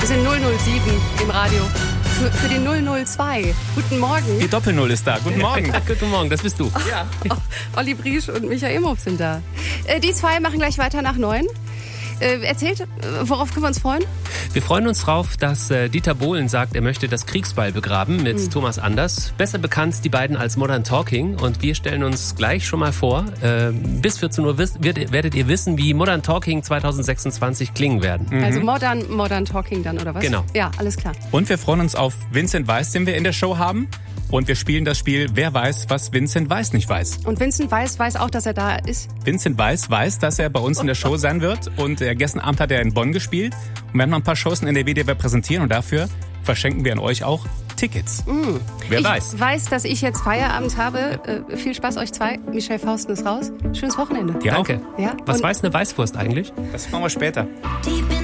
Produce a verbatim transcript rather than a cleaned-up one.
Wir sind null null sieben im Radio. Für, für den null null zwei. Guten Morgen. Die Doppel-Null ist da. Guten Morgen. Guten Morgen, das bist du. Ja. Olli Briesch und Michael Imhoff sind da. Äh, die zwei machen gleich weiter nach neun. Äh, erzählt, äh, worauf können wir uns freuen? Wir freuen uns drauf, dass äh, Dieter Bohlen sagt, er möchte das Kriegsbeil begraben mit mhm. Thomas Anders. Besser bekannt die beiden als Modern Talking. Und wir stellen uns gleich schon mal vor, äh, bis vierzehn Uhr wisst, werdet, werdet ihr wissen, wie Modern Talking zwanzig sechsundzwanzig klingen werden. Mhm. Also Modern, Modern Talking dann, oder was? Genau. Ja, alles klar. Und wir freuen uns auf Vincent Weiss, den wir in der Show haben. Und wir spielen das Spiel Wer weiß, was Vincent Weiss nicht weiß. Und Vincent Weiss weiß auch, dass er da ist? Vincent Weiss weiß, dass er bei uns in der Show sein wird. Und äh, gestern Abend hat er in Bonn gespielt. Und wir haben noch ein paar Shows in N R W, die wir präsentieren. Und dafür verschenken wir an euch auch Tickets. Mm. Wer ich weiß. Ich weiß, dass ich jetzt Feierabend habe. Äh, viel Spaß euch zwei. Michelle Fausten ist raus. Schönes Wochenende. Ja, danke. Ja? Was weiß eine Weißwurst eigentlich? Das machen wir später.